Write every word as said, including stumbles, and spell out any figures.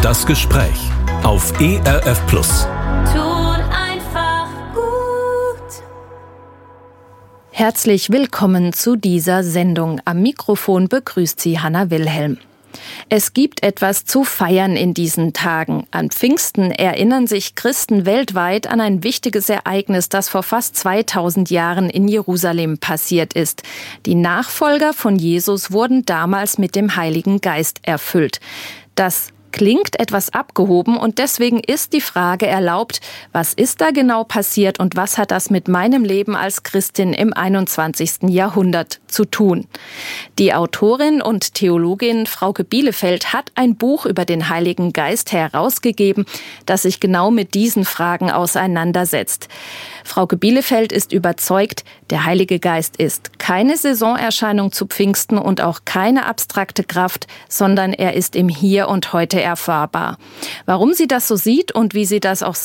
Das Gespräch auf E R F Plus. Tut einfach gut. Herzlich willkommen zu dieser Sendung. Am Mikrofon begrüßt Sie Hanna Wilhelm. Es gibt etwas zu feiern in diesen Tagen. An Pfingsten erinnern sich Christen weltweit an ein wichtiges Ereignis, das vor fast zweitausend Jahren in Jerusalem passiert ist. Die Nachfolger von Jesus wurden damals mit dem Heiligen Geist erfüllt. Das klingt etwas abgehoben und deswegen ist die Frage erlaubt, was ist da genau passiert und was hat das mit meinem Leben als Christin im einundzwanzigsten Jahrhundert zu tun? Die Autorin und Theologin Frauke Bielefeld hat ein Buch über den Heiligen Geist herausgegeben, das sich genau mit diesen Fragen auseinandersetzt. Frauke Bielefeld ist überzeugt, der Heilige Geist ist keine Saisonerscheinung zu Pfingsten und auch keine abstrakte Kraft, sondern er ist im Hier und Heute erfahrbar. Warum sie das so sieht und wie sie das auch